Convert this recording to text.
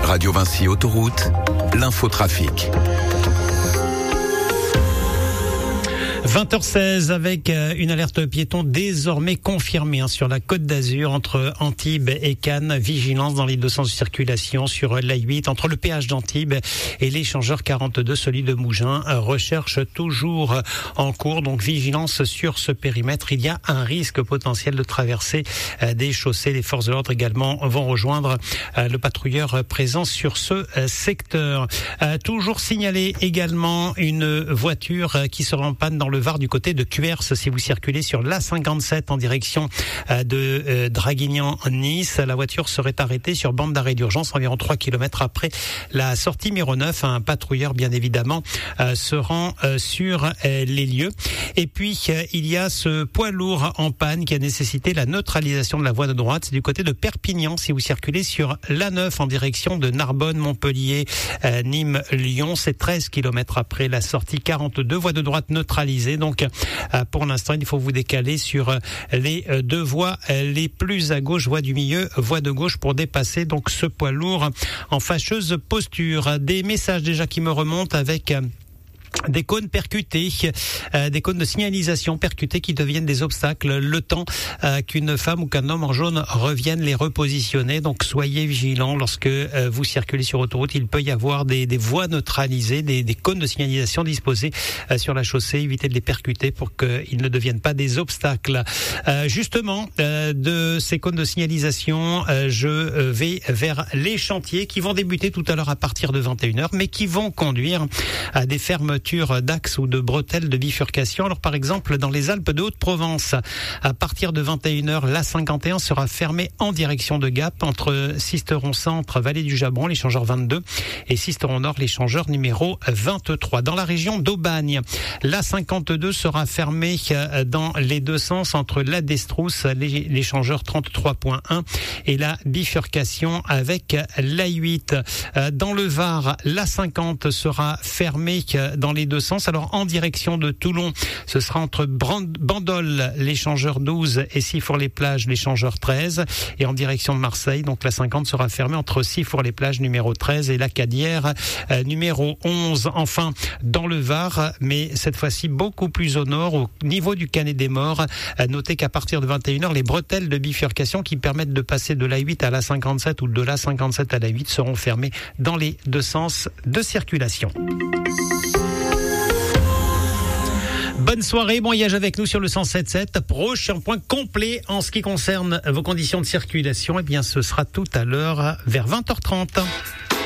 Radio Vinci Autoroute, l'infotrafic. 20h16 avec une alerte piéton désormais confirmée sur la Côte d'Azur entre Antibes et Cannes. Vigilance dans les deux sens de circulation sur l'A8 entre le péage d'Antibes et l'échangeur 42, celui de Mougins. Recherche toujours en cours, donc vigilance sur ce périmètre. Il y a un risque potentiel de traverser des chaussées. Les forces de l'ordre également vont rejoindre le patrouilleur présent sur ce secteur. Toujours signalé également une voiture qui sera en panne dans le Var du côté de Cuers si vous circulez sur l'A57 en direction de Draguignan-Nice. La voiture serait arrêtée sur bande d'arrêt d'urgence environ 3 km après la sortie numéro 9. Un patrouilleur bien évidemment se rend sur les lieux. Et puis il y a ce poids lourd en panne qui a nécessité la neutralisation de la voie de droite. C'est du côté de Perpignan si vous circulez sur l'A9 en direction de Narbonne, Montpellier, Nîmes, Lyon. C'est 13 km après la sortie 42. Voie de droite neutralisée. Donc, pour l'instant, il faut vous décaler sur les deux voies les plus à gauche, voie du milieu, voie de gauche pour dépasser donc ce poids lourd en fâcheuse posture. Des messages déjà qui me remontent avec des cônes percutés, des cônes de signalisation percutés qui deviennent des obstacles le temps qu'une femme ou qu'un homme en jaune revienne les repositionner. Donc soyez vigilants lorsque vous circulez sur autoroute. Il peut y avoir des voies neutralisées, des cônes de signalisation disposés sur la chaussée. Évitez de les percuter pour qu'ils ne deviennent pas des obstacles. Justement, de ces cônes de signalisation, je vais vers les chantiers qui vont débuter tout à l'heure à partir de 21h, mais qui vont conduire à des fermetures d'axes ou de bretelles de bifurcation. Alors par exemple dans les Alpes de Haute-Provence, à partir de 21h, l'A51 sera fermée en direction de Gap entre Sisteron Centre, Vallée du Jabron, l'échangeur 22 et Sisteron Nord, l'échangeur numéro 23. Dans la région d'Aubagne, l'A52 sera fermée dans les deux sens entre la Destrousse, l'échangeur 33.1 et la bifurcation avec l'A8. Dans le Var, l'A50 sera fermée dans les deux sens. Alors en direction de Toulon, ce sera entre Bandol, l'échangeur 12 et Sifour-les-Plages, l'échangeur 13. Et en direction de Marseille, donc la 50 sera fermée entre Sifour-les-Plages numéro 13 et la Cadière numéro 11. Enfin, dans le Var, mais cette fois-ci beaucoup plus au nord, au niveau du Canet des Morts, notez qu'à partir de 21h, les bretelles de bifurcation qui permettent de passer de l'A8 à la 57 ou de la 57 à l'A8 seront fermées dans les deux sens de circulation. Bonne soirée, bon voyage avec nous sur le 107.7. Prochain point complet en ce qui concerne vos conditions de circulation, eh bien ce sera tout à l'heure vers 20h30.